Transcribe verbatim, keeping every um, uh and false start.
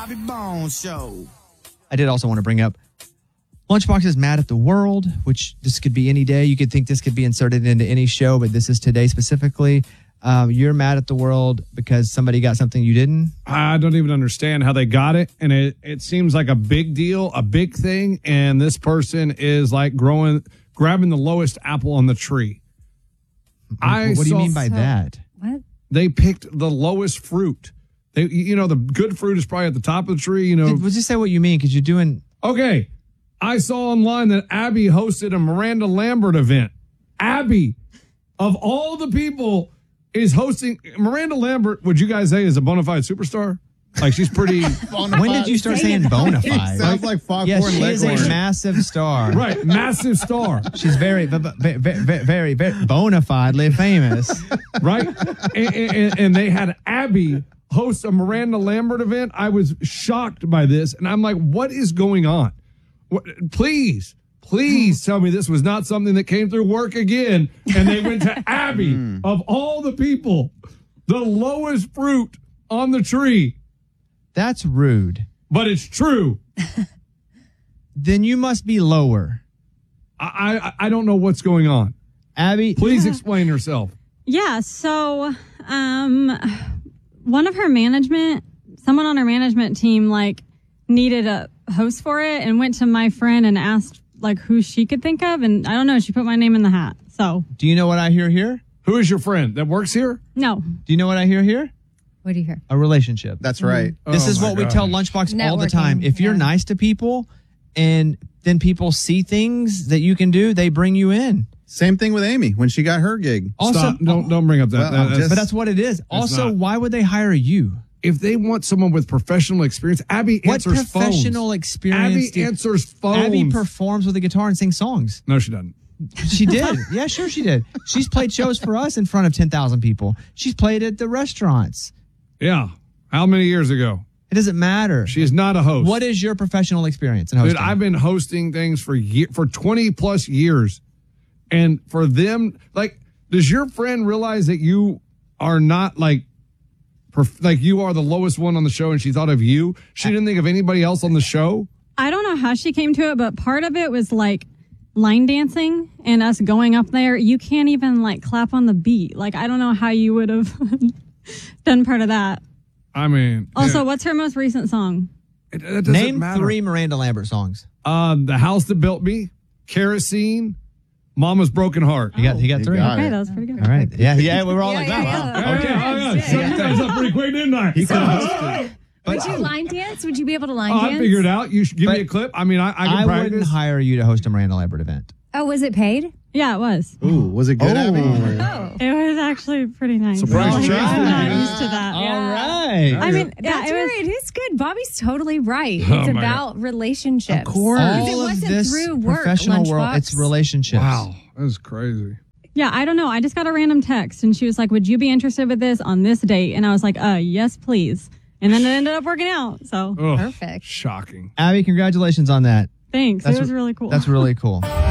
Bobby Bones Show. I did also want to bring up Lunchbox is mad at the world, which this could be any day. You could think this could be inserted into any show, but this is today specifically. Um, you're mad at the world because somebody got something you didn't? I don't even understand how they got it. And it, it seems like a big deal, a big thing. And this person is like growing, grabbing the lowest apple on the tree. I what do you saw- mean by that? What? They picked the lowest fruit. They, you know, the good fruit is probably at the top of the tree, you know. Did, just say what you mean, because you're doing... Okay. I saw online that Abby hosted a Miranda Lambert event. Abby, of all the people, is hosting... Miranda Lambert, would you guys say, is a bona fide superstar? Like, she's pretty... When did you start saying bona fide? Sounds like Foghorn Yes, she is a Leghorn. massive star. Right, massive star. She's very, very, very, very, very bona fidely famous. Right? And, and, and they had Abby host a Miranda Lambert event. I was shocked by this. And I'm like, what is going on? What, please, please tell me this was not something that came through work again. And they went to Abby, of all the people, the lowest fruit on the tree. That's rude. But it's true. Then you must be lower. I, I, I don't know what's going on. Abby, please explain yourself. Yeah, so um, one of her management, someone on her management team, like, needed a host for it and went to my friend and asked, like, who she could think of. And I don't know, she put my name in the hat. So, do you know what I hear here? Who is your friend that works here? no. Do you know what I hear here? What do you hear? A relationship. That's right. This Oh is my what we gosh. tell Lunchbox all the Networking, time. If you're yeah. nice to people and then people see things that you can do, they bring you in. Same thing with Amy when she got her gig. Also, Stop. Don't, don't bring up that. Well, that- I'm that's- just- but that's what it is. Also, not. why would they hire you? if they want someone with professional experience, Abby What answers professional phones. experience? Abby do- answers phones. Abby performs with a guitar and sings songs. No, she doesn't. She did. Yeah, sure she did. She's played shows for us in front of ten thousand people. She's played at the restaurants. Yeah. How many years ago? It doesn't matter. She is not a host. What is your professional experience in hosting? Dude, I've been hosting things for year, for twenty plus years. And for them, like, does your friend realize that you are not like, perf- like you are the lowest one on the show and she thought of you? She didn't think of anybody else on the show? I don't know how she came to it, but part of it was like line dancing and us going up there. You can't even like clap on the beat. Like, I don't know how you would have done part of that. I mean. Also, yeah, what's her most recent song? it, it doesn't Name matter. three Miranda Lambert songs. Um, The House That Built Me, Kerosene, Mama's Broken Heart. You got, you got You three. got Okay, it. that was pretty good. All right. Yeah, yeah. We were all Yeah, like, yeah, wow. yeah. Okay, oh, yeah. Shut you guys up pretty quick, didn't I? He could have hosted. Would you line dance? Would you be able to line Oh, dance? I figured it out. You should give But me a clip. I mean, I, I can I practice. wouldn't hire you to host a Miranda Lambert event. Oh, was it paid? Yeah, it was. Ooh, was it good, Oh. Abby? Oh. It was actually pretty nice. Surprise Like, Chase. I'm not used to that. All Yeah. right. I mean, yeah, That's it was. right. It is good. Bobby's totally right. Oh, It's my about relationships. Of course. Because it all of wasn't this through work, professional world, Lunchbox. it's relationships. Wow, that was crazy. Yeah, I don't know. I just got a random text and she was like, would you be interested with this on this date? And I was like, uh, yes, please. And then it ended up working out. So Ugh, Perfect. Shocking. Abby, congratulations on that. thanks. That's it was re- really cool. That's really cool.